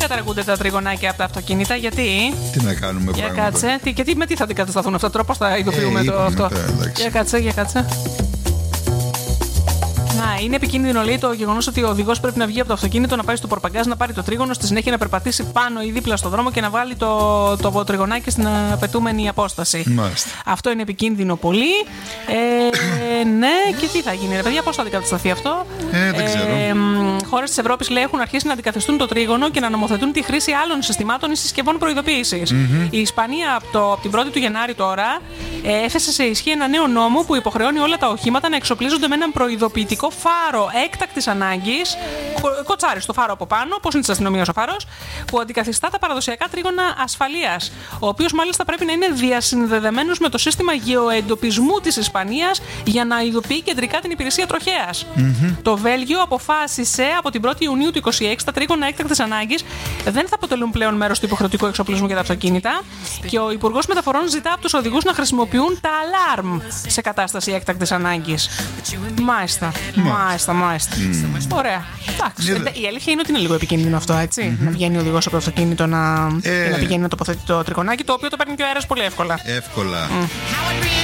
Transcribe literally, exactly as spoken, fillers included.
καταργούνται τα τριγωνάκια από τα αυτοκίνητα, γιατί. Τι να κάνουμε, Για πράγματα. κάτσε. Τι, γιατί με τι θα αντικατασταθούν αυτά τώρα, πώς θα ειδοποιούμε ε, το είπαμε, αυτό. πέρα, Για κάτσε, για κάτσε. Να, είναι επικίνδυνο, λέει, το γεγονός ότι ο οδηγός πρέπει να βγει από το αυτοκίνητο, να πάει στο πορπαγκάζ, να πάρει το τρίγωνο, στη συνέχεια να περπατήσει πάνω ή δίπλα στο δρόμο και να βάλει το, το τριγωνάκι στην απαιτούμενη απόσταση. Μάλιστα. Αυτό είναι επικίνδυνο πολύ. Ε, ναι, και τι θα γίνει, ρε παιδιά, πώς θα αντικατασταθεί αυτό. Ε, δεν ξέρω. Ε, χώρες της Ευρώπης, λέει, έχουν αρχίσει να αντικαθιστούν το τρίγωνο και να νομοθετούν τη χρήση άλλων συστημάτων ή συσκευών προειδοποίησης. Mm-hmm. Η Ισπανία από, το, από την πρώτη του Γενάρη τώρα ε, έθεσε σε ισχύ ένα νέο νόμο που υποχρεώνει όλα τα οχήματα να εξοπλίζονται με έναν προειδοποιητικό φάρο έκτακτης ανάγκης, κοτσάρι στο φάρο από πάνω, πώς είναι της αστυνομίας ο φάρος, που αντικαθιστά τα παραδοσιακά τρίγωνα ασφαλείας, ο οποίος μάλιστα πρέπει να είναι διασυνδεδεμένος με το σύστημα γεωεντοπισμού της Ισπανίας για να ειδοποιεί κεντρικά την υπηρεσία τροχέας. Mm-hmm. Το Βέλγιο αποφάσισε από την πρώτη Ιουνίου του είκοσι έξι τα τρίγωνα έκτακτης ανάγκης δεν θα αποτελούν πλέον μέρος του υποχρεωτικού εξοπλισμού για τα αυτοκίνητα και ο Υπουργός Μεταφορών ζητά από τους οδηγούς να χρησιμοποιούν τα αλάρμ σε κατάσταση έκτακτης ανάγκης. Μάλιστα. Μάλιστα, μάλιστα. Mm. Ωραία. Εντάξει. Yeah. Η αλήθεια είναι ότι είναι λίγο επικίνδυνο αυτό, έτσι. Mm-hmm. Να βγαίνει ο οδηγός από το αυτοκίνητο να, ε. και να πηγαίνει να τοποθετεί το τριγωνάκι, το οποίο το παίρνει και ο αέρας πολύ εύκολα. Εύκολα. Mm.